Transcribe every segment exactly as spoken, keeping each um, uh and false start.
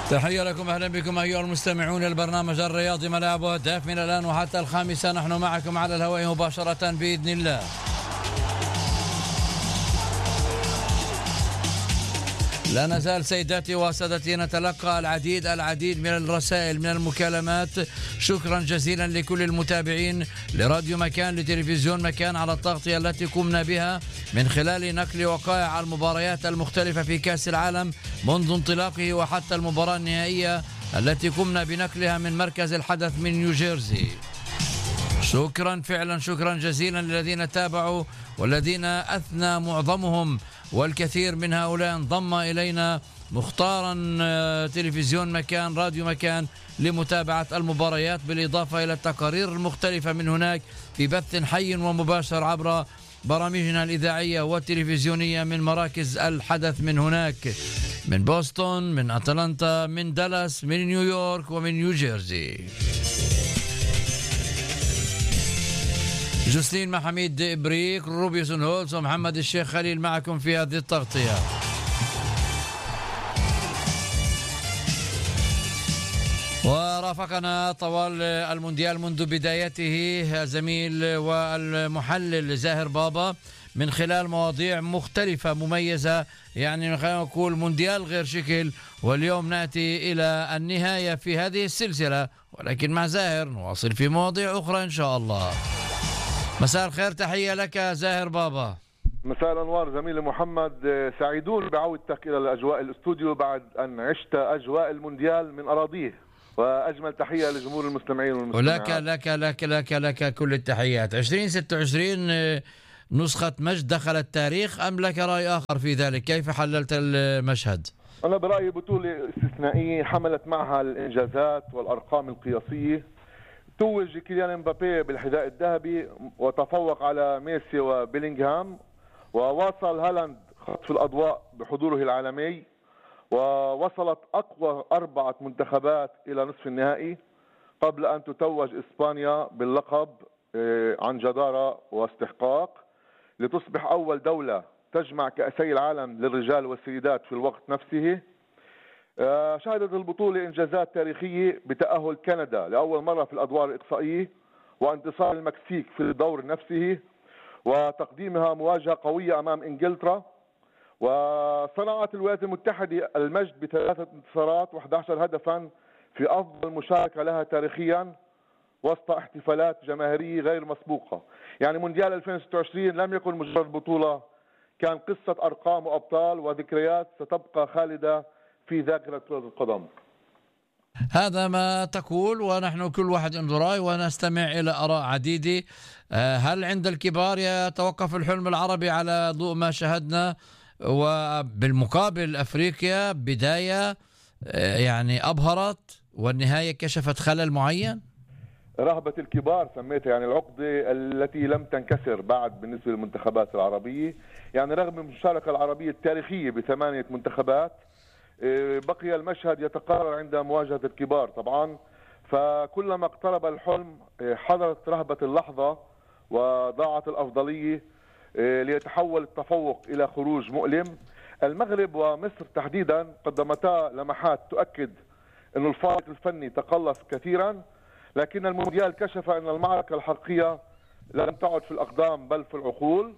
تحية لكم، أهلا بكم أيها المستمعون. البرنامج الرياضي ملاعب وأهداف من الآن وحتى الخامسة، نحن معكم على الهواء مباشرة بإذن الله. لا نزال سيداتي وسادتي نتلقى العديد العديد من الرسائل من المكالمات. شكرا جزيلا لكل المتابعين لراديو مكان لتلفزيون مكان على التغطية التي قمنا بها من خلال نقل وقائع المباريات المختلفة في كأس العالم منذ انطلاقه وحتى المباراة النهائية التي قمنا بنقلها من مركز الحدث من نيوجيرسي. شكرا فعلا، شكرا جزيلا للذين تابعوا والذين أثنى معظمهم والكثير من هؤلاء انضم إلينا مختارا تلفزيون مكان راديو مكان لمتابعة المباريات، بالإضافة إلى التقارير المختلفة من هناك في بث حي ومباشر عبر برامجنا الإذاعية والتلفزيونية من مراكز الحدث من هناك، من بوسطن، من أتلانتا، من دالاس، من نيويورك، ومن نيوجيرسي. جوسلين محميد إبريك، روبيسون هولز، ومحمد الشيخ خليل معكم في هذه التغطية. ورافقنا طوال المونديال منذ بدايته زميل والمحلل زاهر بابا من خلال مواضيع مختلفة مميزة، يعني خلينا نقول مونديال غير شكل. واليوم نأتي إلى النهاية في هذه السلسلة، ولكن مع زاهر نواصل في مواضيع أخرى إن شاء الله. مساء الخير، تحية لك زاهر بابا. مساء الأنوار زميلي محمد، سعيدون بعودتك إلى الأجواء الاستوديو بعد أن عشت أجواء المونديال من أراضيه، وأجمل تحية لجمهور المستمعين والمستمعات. ولك لك لك لك لك كل التحيات. عشرين ستة وعشرين نسخة مجد دخل التاريخ أم لك رأي آخر في ذلك؟ كيف حللت المشهد؟ أنا برأيي بطولة استثنائية حملت معها الإنجازات والأرقام القياسية. توج كيليان امبابي بالحذاء الذهبي وتفوق على ميسي وبيلينغهام، وواصل هالاند خطف الأضواء بحضوره العالمي، ووصلت أقوى أربعة منتخبات إلى نصف النهائي قبل أن تتوج إسبانيا باللقب عن جدارة واستحقاق، لتصبح أول دولة تجمع كأسي العالم للرجال والسيدات في الوقت نفسه. شهدت البطولة إنجازات تاريخية بتأهل كندا لأول مرة في الأدوار الإقصائية، وانتصار المكسيك في الدور نفسه، وتقديمها مواجهة قوية أمام إنجلترا. وصنعت الولايات المتحدة المجد بثلاثة انتصارات وأحد عشر هدفا في أفضل مشاركة لها تاريخيا وسط احتفالات جماهيرية غير مسبوقة. يعني مونديال ألفين وستة وعشرين لم يكن مجرد بطولة، كان قصة أرقام وأبطال وذكريات ستبقى خالدة في ذاكرة كرة القدم. هذا ما تقول، ونحن كل واحد عنده رأي ونستمع إلى آراء عديدة. هل عند الكبار يتوقف الحلم العربي على ضوء ما شاهدنا؟ وبالمقابل أفريقيا بداية يعني أبهرت والنهاية كشفت خلل معين. رهبة الكبار سميتها، يعني العقدة التي لم تنكسر بعد بالنسبة للمنتخبات العربية. يعني رغم المشاركة العربية التاريخية بثمانية منتخبات، بقي المشهد يتقرر عند مواجهة الكبار طبعا. فكلما اقترب الحلم حضرت رهبة اللحظة وضاعت الأفضلية ليتحول التفوق إلى خروج مؤلم. المغرب ومصر تحديدا قدمتا لمحات تؤكد أن الفارق الفني تقلص كثيرا، لكن المونديال كشف أن المعركة الحقيقية لم تعد في الأقدام بل في العقول.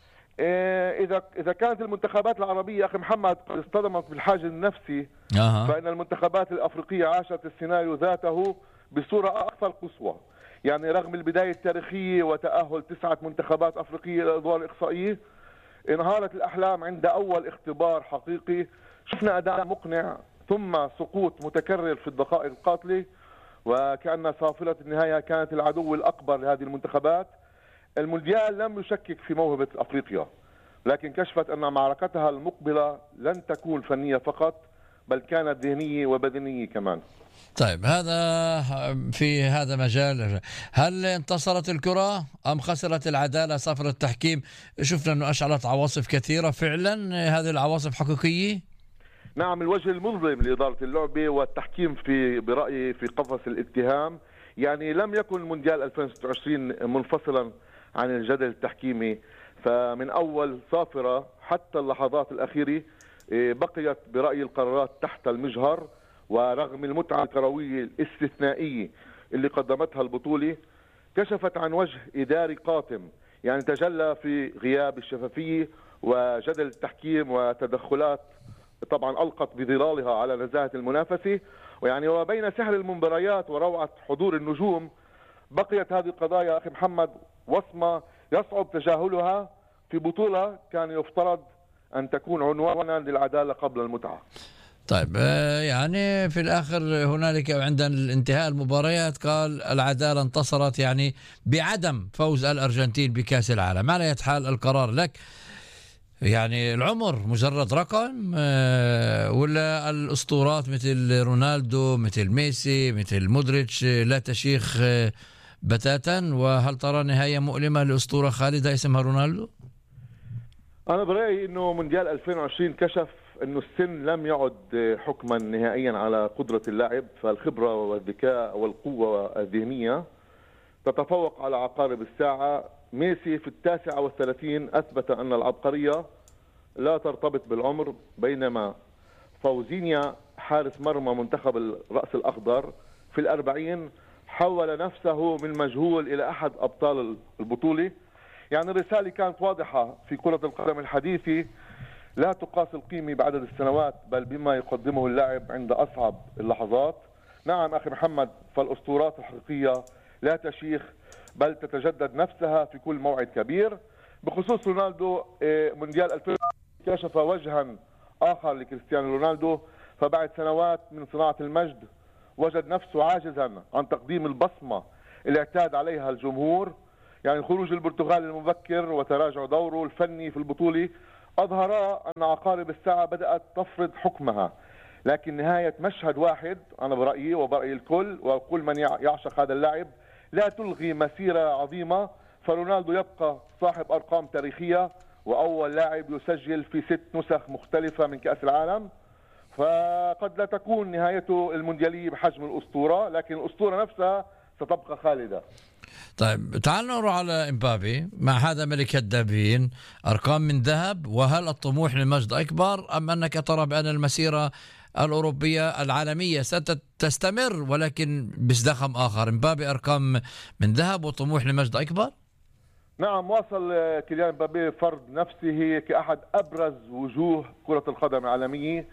إذا إذا كانت المنتخبات العربية أخي محمد قد اصطدمت بالحاجز النفسي، أه. فإن المنتخبات الأفريقية عاشت السيناريو ذاته بصورة أكثر قسوة. يعني رغم البداية التاريخية وتأهل تسعة منتخبات أفريقية إلى الأدوار الإقصائية، انهارت الأحلام عند أول اختبار حقيقي. شفنا أداء مقنع ثم سقوط متكرر في الدقائق القاتلة، وكأن صافرة النهاية كانت العدو الأكبر لهذه المنتخبات. المونديال لم يشكك في موهبة أفريقيا، لكن كشفت أن معركتها المقبلة لن تكون فنية فقط، بل كانت ذهنية وبدنية كمان. طيب، هذا في هذا مجال. هل انتصرت الكرة أم خسرت العدالة صفر التحكيم؟ شفنا أنه أشعلت عواصف كثيرة فعلا. هذه العواصف حقيقية؟ نعم، الوجه المظلم لإدارة اللعبة والتحكيم في برأيي في قفص الاتهام. يعني لم يكن المونديال ألفين وستة وعشرين منفصلا عن الجدل التحكيمي، فمن أول صافرة حتى اللحظات الأخيرة بقيت برأي القرارات تحت المجهر، ورغم المتعة الكروية الاستثنائية اللي قدمتها البطولة، كشفت عن وجه إداري قاتم، يعني تجلى في غياب الشفافية وجدل التحكيم وتدخلات طبعا ألقت بظلالها على نزاهة المنافسة. ويعني وبين سحر المباريات وروعة حضور النجوم بقيت هذه القضايا أخي محمد وصمة يصعب تجاهلها في بطولة كان يفترض أن تكون عنوانا للعدالة قبل المتعة. طيب يعني في الآخر هنالك عند انتهاء المباريات قال العدالة انتصرت، يعني بعدم فوز الأرجنتين بكأس العالم. على أي حال القرار لك، يعني العمر مجرد رقم ولا الأسطورات مثل رونالدو مثل ميسي مثل مودريتش لا تشيخ بتاتا؟ وهل ترى نهاية مؤلمة لأسطورة خالدة اسمها رونالدو؟ أنا برأيي أنه مونديال ألفين وعشرين كشف أنه السن لم يعد حكما نهائيا على قدرة اللاعب، فالخبرة والذكاء والقوة الذهنية تتفوق على عقارب الساعة. ميسي في التاسعة والثلاثين أثبت أن العبقرية لا ترتبط بالعمر، بينما فوزينيا حارس مرمى منتخب الرأس الأخضر في الأربعين حول نفسه من مجهول إلى أحد أبطال البطولة. يعني الرسالة كانت واضحة في كرة القدم الحديثة، لا تقاس القيمة بعدد السنوات بل بما يقدمه اللاعب عند أصعب اللحظات. نعم أخي محمد، فالأسطورات الحقيقية لا تشيخ بل تتجدد نفسها في كل موعد كبير. بخصوص رونالدو، مونديال ألفين كشف وجها آخر لكريستيانو رونالدو، فبعد سنوات من صناعة المجد وجد نفسه عاجزا عن تقديم البصمة اللي اعتاد عليها الجمهور. يعني خروج البرتغال المبكر وتراجع دوره الفني في البطولة أظهر أن عقارب الساعة بدأت تفرض حكمها. لكن نهاية مشهد واحد أنا برأيي وبرأي الكل وكل من يعشق هذا اللاعب لا تلغي مسيرة عظيمة، فرونالدو يبقى صاحب أرقام تاريخية وأول لاعب يسجل في ست نسخ مختلفة من كأس العالم. فقد لا تكون نهايته المونديالية بحجم الأسطورة، لكن الأسطورة نفسها ستبقى خالدة. طيب تعال نروح على إمبابي، مع هذا ملك الدابين، أرقام من ذهب، وهل الطموح للمجد أكبر أم أنك ترى بأن المسيرة الأوروبية العالمية ستستمر ولكن بزخم آخر؟ إمبابي أرقام من ذهب وطموح لمجد أكبر. نعم، واصل كيليان إمبابي فرض نفسه كأحد أبرز وجوه كرة القدم العالمية.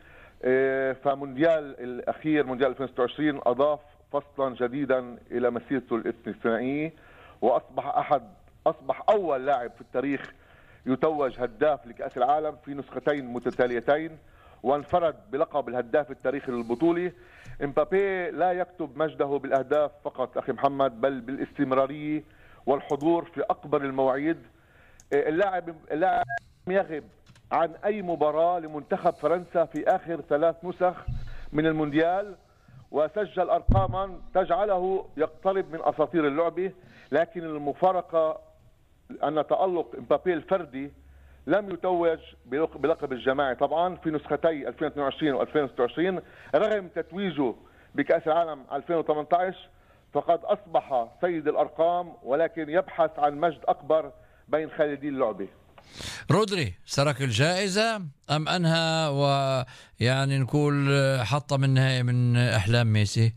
فمونديال الأخير مونديال ألفين وستة وعشرين أضاف فصلا جديدا إلى مسيرته الاستثنائية، وأصبح أحد أصبح أول لاعب في التاريخ يتوج هداف لكأس العالم في نسختين متتاليتين، وانفرد بلقب الهداف التاريخي للبطولة. إمبابي لا يكتب مجده بالأهداف فقط أخي محمد، بل بالاستمرارية والحضور في أكبر المواعيد. اللاعب اللاعب يغيب عن أي مباراة لمنتخب فرنسا في آخر ثلاث نسخ من المونديال، وسجل أرقاما تجعله يقترب من أساطير اللعبة. لكن المفارقة أن تألق إمبابي الفردي لم يتوج بلقب الجماعي طبعا في نسختي ألفين واثنين وعشرين و ألفين وستة وعشرين، رغم تتويجه بكأس العالم ألفين وثمانية عشر، فقد أصبح سيد الأرقام ولكن يبحث عن مجد أكبر بين خالدي اللعبة. رودري سرق الجائزة أم أنهى ويعني نقول حط من نهاية من أحلام ميسي؟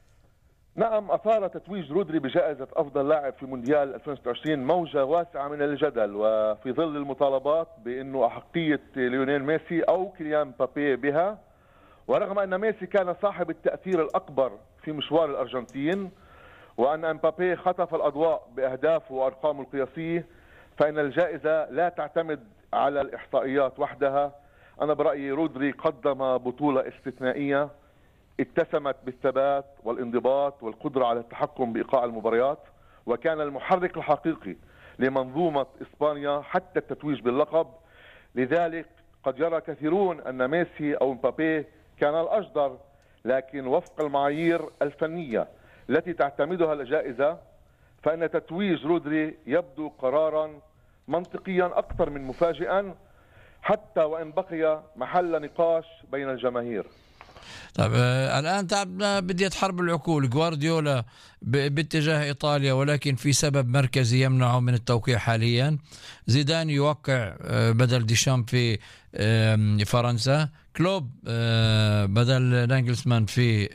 نعم، أثار تتويج رودري بجائزة أفضل لاعب في مونديال ألفين وستة وعشرين موجة واسعة من الجدل، وفي ظل المطالبات بأنه أحقية ليونيل ميسي أو كيليان مبابي بها. ورغم أن ميسي كان صاحب التأثير الأكبر في مشوار الأرجنتين، وأن مبابي خطف الأضواء بأهدافه وأرقامه القياسية، فإن الجائزة لا تعتمد على الإحصائيات وحدها. أنا برأيي رودري قدم بطولة استثنائية اتسمت بالثبات والانضباط والقدرة على التحكم بإيقاع المباريات، وكان المحرك الحقيقي لمنظومة إسبانيا حتى التتويج باللقب. لذلك قد يرى كثيرون أن ميسي أو مبابي كان الأجدر، لكن وفق المعايير الفنية التي تعتمدها الجائزة فإن تتويج رودري يبدو قرارا منطقيا أكثر من مفاجئا، حتى وإن بقي محل نقاش بين الجماهير. طيب آه الآن تعبنا بديت حرب العقول، جوارديولا باتجاه إيطاليا ولكن في سبب مركزي يمنعه من التوقيع حاليا. زيدان يوقع آه بدل ديشامب في آه فرنسا. كلوب آه بدل ناجلسمان في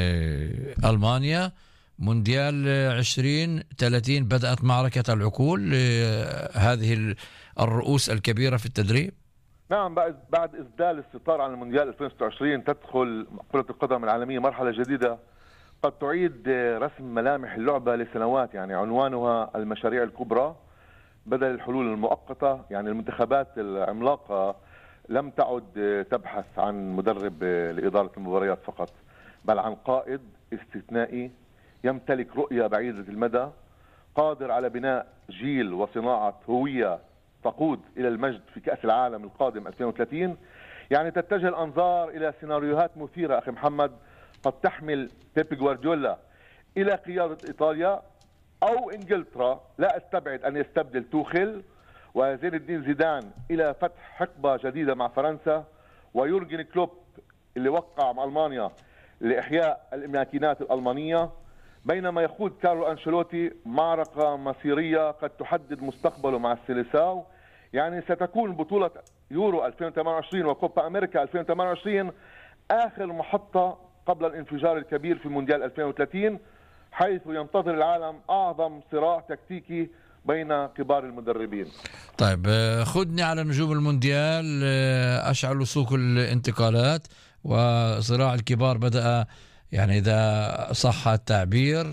آه ألمانيا. مونديال عشرين ثلاثين بدأت معركة العقول. آه هذه الرؤوس الكبيرة في التدريب. نعم، بعد بعد إسدال الستار عن المونديال ألفين وستة وعشرين تدخل كرة القدم العالمية مرحلة جديدة قد تعيد رسم ملامح اللعبة لسنوات. يعني عنوانها المشاريع الكبرى بدل الحلول المؤقتة. يعني المنتخبات العملاقة لم تعد تبحث عن مدرب لإدارة المباريات فقط، بل عن قائد استثنائي يمتلك رؤية بعيدة المدى، قادر على بناء جيل وصناعة هوية تقود إلى المجد في كأس العالم القادم ألفين وثلاثين. يعني تتجه الأنظار إلى سيناريوهات مثيرة أخي محمد قد تحمل بيب جوارديولا إلى قيادة إيطاليا أو إنجلترا. لا أستبعد أن يستبدل توخيل وزين الدين زيدان إلى فتح حقبة جديدة مع فرنسا، ويورجن كلوب اللي وقع مع ألمانيا لإحياء الماكينات الألمانية، بينما يخوض كارلو أنشيلوتي معركة مصيرية قد تحدد مستقبله مع السيليساو. يعني ستكون بطولة يورو ألفين وثمانية وعشرين وكوبا أمريكا ألفين وثمانية وعشرين آخر محطة قبل الانفجار الكبير في مونديال ألفين وثلاثين، حيث ينتظر العالم أعظم صراع تكتيكي بين كبار المدربين. طيب خدني على نجوم المونديال. أشعلوا سوق الانتقالات وصراع الكبار بدأ، يعني إذا صح التعبير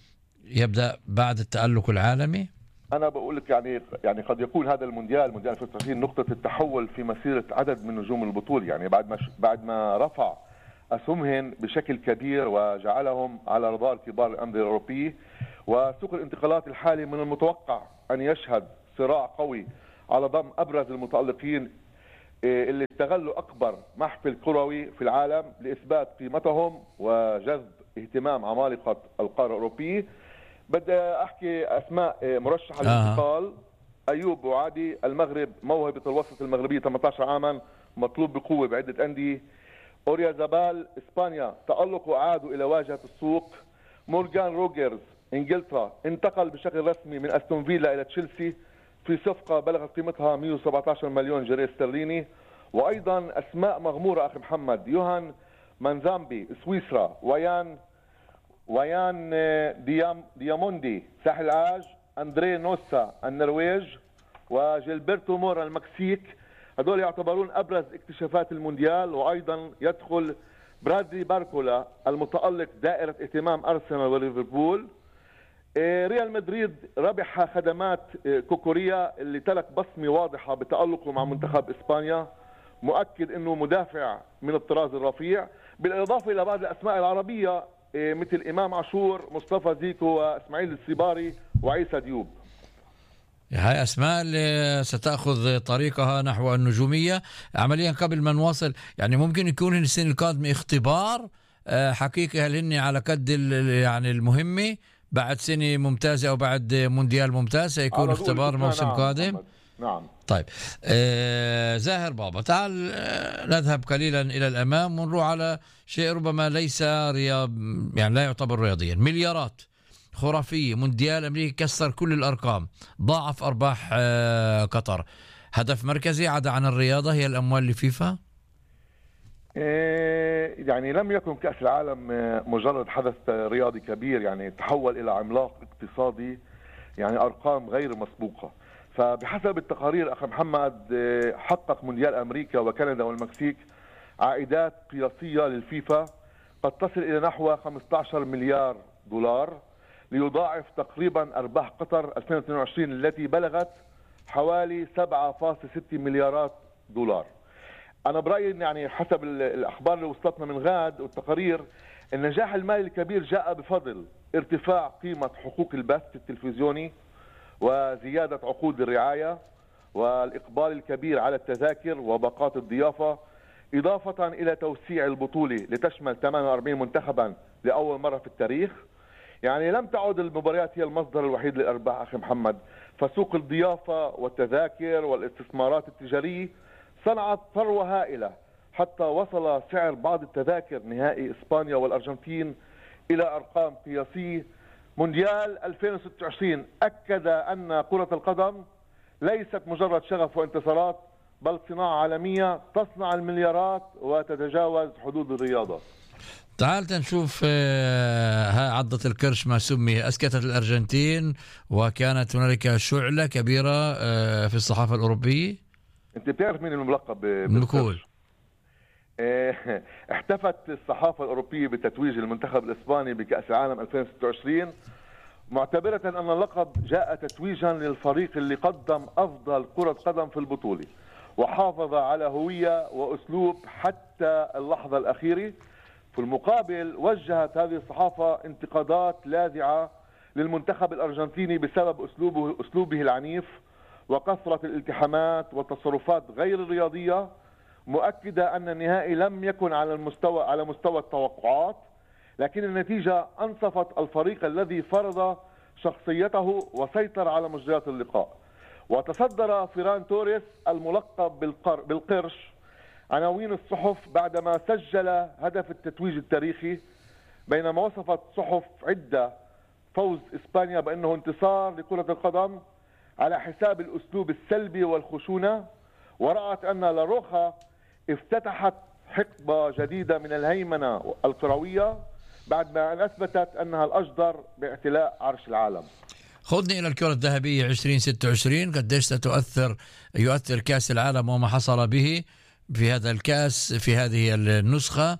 يبدأ بعد التألق العالمي. أنا بقول لك يعني يعني قد يكون هذا المونديال مونديال ألفين وثلاثين نقطة التحول في مسيرة عدد من نجوم البطولة. يعني بعد ما بعد ما رفع أسهمهم بشكل كبير وجعلهم على رادار كبار الأندية الأوروبية، وسوق الانتقالات الحالي من المتوقع أن يشهد صراع قوي على ضم أبرز المتألقين اللي استغلوا أكبر محفل كروي في العالم لإثبات قيمتهم وجذب اهتمام عمالقة القارة الأوروبية. بدي أحكي أسماء مرشحة للانتقال. آه. أيوب بوعادي المغرب، موهبة الوسط المغربية ثمانية عشر عاما، مطلوب بقوة بعدة أندية. أوريا زبال إسبانيا، تألق وعادوا إلى واجهة السوق. مورغان روجرز إنجلترا، انتقل بشكل رسمي من أستون فيلا إلى تشيلسي في صفقة بلغت قيمتها مئة وسبعة عشر مليون جنيه استرليني. وأيضا أسماء مغمورة أخي محمد، يوهان مانزامبي سويسرا، ويان ويان ديام دياموندي ساحل العاج، أندري نوسا النرويج، وجيلبرتو مورا المكسيك. هذول يعتبرون أبرز اكتشافات المونديال. وأيضا يدخل برادلي باركولا المتألق دائرة اهتمام أرسنال وليفربول. ريال مدريد ربح خدمات كوكوريا اللي ترك بصمة واضحة بتألقه مع منتخب إسبانيا، مؤكد أنه مدافع من الطراز الرفيع، بالإضافة إلى بعض الأسماء العربية مثل إمام عاشور، مصطفى زيكو، وإسماعيل السيباري، وعيسى ديوب. هاي أسماء اللي ستأخذ طريقها نحو النجومية عمليا. قبل ما نواصل، يعني ممكن يكون السنة القادمة اختبار حقيقي، هل هن على قد يعني المهمة بعد سنة ممتازة أو بعد مونديال ممتاز سيكون اختبار موسم نعم قادم. محمد. نعم. طيب آه زاهر بابا، تعال آه نذهب قليلا إلى الأمام ونروح على شيء ربما ليس رياض، يعني لا يعتبر رياضيا. مليارات خرافية، مونديال أمريكا كسر كل الأرقام، ضاعف أرباح آه قطر. هدف مركزي عدا عن الرياضة هي الأموال لفيفا. يعني لم يكن كأس العالم مجرد حدث رياضي كبير، يعني تحول إلى عملاق اقتصادي، يعني أرقام غير مسبوقة. فبحسب التقارير أخي محمد، حقق مونديال أمريكا وكندا والمكسيك عائدات قياسية للفيفا قد تصل إلى نحو خمسة عشر مليار دولار، ليضاعف تقريبا أرباح قطر ألفين واثنين وعشرين التي بلغت حوالي سبعة فاصلة ستة مليارات دولار. أنا برأيي يعني حسب الأخبار اللي وصلتنا من غاد والتقارير، النجاح المالي الكبير جاء بفضل ارتفاع قيمة حقوق البث التلفزيوني وزيادة عقود الرعاية والإقبال الكبير على التذاكر وباقات الضيافة، إضافة إلى توسيع البطولة لتشمل ثمانية وأربعين منتخبا لأول مرة في التاريخ. يعني لم تعد المباريات هي المصدر الوحيد للأرباح أخي محمد، فسوق الضيافة والتذاكر والاستثمارات التجارية صنعت ثروة هائلة حتى وصل سعر بعض التذاكر نهائي إسبانيا والأرجنتين إلى أرقام قياسية. مونديال ألفين وستة وعشرين أكد أن كرة القدم ليست مجرد شغف وانتصارات، بل صناعة عالمية تصنع المليارات وتتجاوز حدود الرياضة. تعال تنشوف ها عضة الكرش ما سمي أسكتت الأرجنتين، وكانت هنالك شعلة كبيرة في الصحافة الأوروبية. أنت بتعرف مين الملقب بالكول؟ احتفت الصحافة الأوروبية بتتويج المنتخب الإسباني بكأس العالم ألفين وستة وعشرين، معتبرة أن اللقب جاء تتويجا للفريق اللي قدم أفضل كرة قدم في البطولة وحافظ على هوية وأسلوب حتى اللحظة الأخيرة. في المقابل وجهت هذه الصحافة انتقادات لاذعة للمنتخب الأرجنتيني بسبب أسلوبه, أسلوبه العنيف وكثرة الالتحامات والتصرفات غير الرياضية، مؤكدة أن النهائي لم يكن على المستوى على مستوى التوقعات، لكن النتيجة أنصفت الفريق الذي فرض شخصيته وسيطر على مجريات اللقاء. وتصدر فيران توريس الملقب بالقرش عناوين الصحف بعدما سجل هدف التتويج التاريخي، بينما وصفت صحف عدة فوز إسبانيا بأنه انتصار لكرة القدم على حساب الأسلوب السلبي والخشونة، ورأت أن لاروخا افتتحت حقبة جديدة من الهيمنة الكروية بعد ما أن أثبتت أنها الأجدر باعتلاء عرش العالم. خذني إلى الكرة الذهبية ألفين وستة وعشرين، قديش ستؤثر يؤثر كأس العالم وما حصل به في هذا الكأس في هذه النسخة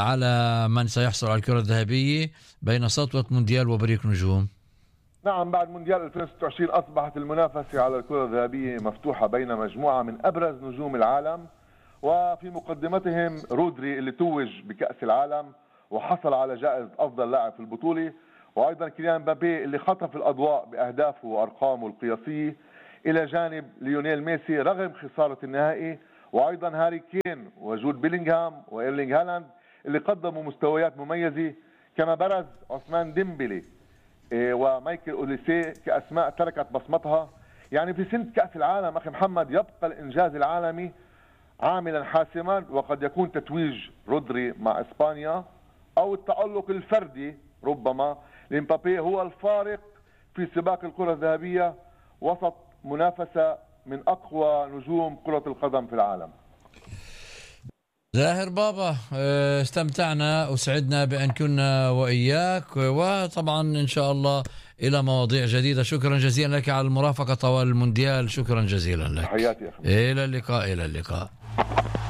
على من سيحصل على الكرة الذهبية بين سطوة مونديال وبريق نجوم؟ نعم، بعد مونديال ألفين وستة وعشرين أصبحت المنافسة على الكرة الذهبية مفتوحة بين مجموعة من أبرز نجوم العالم، وفي مقدمتهم رودري اللي توج بكأس العالم وحصل على جائزة أفضل لاعب في البطولة، وأيضا كيليان مبابي اللي خطف الأضواء بأهدافه وأرقامه القياسية، إلى جانب ليونيل ميسي رغم خسارة النهائي، وأيضا هاري كين وجود بيلينغهام وإيرلينغ هالاند اللي قدموا مستويات مميزة، كما برز عثمان ديمبلي ومايكل أوليسي كأسماء تركت بصمتها. يعني في سنة كأس العالم أخي محمد يبقى الإنجاز العالمي عاملا حاسما، وقد يكون تتويج رودري مع إسبانيا أو التألق الفردي ربما لمبابي هو الفارق في سباق الكرة الذهبية وسط منافسة من أقوى نجوم كرة القدم في العالم. زاهر بابا، استمتعنا وسعدنا بأن كنا وإياك، وطبعا إن شاء الله إلى مواضيع جديدة. شكرا جزيلا لك على المرافقة طوال المونديال، شكرا جزيلا لك. حياتي يا أخي. إلى اللقاء إلى اللقاء.